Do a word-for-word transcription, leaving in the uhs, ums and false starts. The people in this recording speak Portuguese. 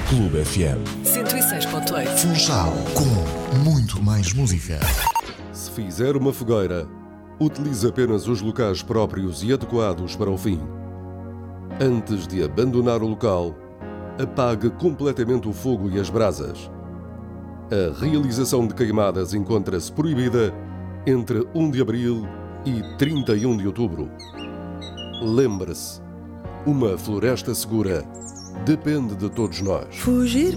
Clube F M. cento e seis ponto oito. Funchal, com muito mais música. Se fizer uma fogueira, utilize apenas os locais próprios e adequados para o fim. Antes de abandonar o local, apague completamente o fogo e as brasas. A realização de queimadas encontra-se proibida entre um de abril e trinta e um de outubro. Lembre-se, uma floresta segura depende de todos nós. Fugir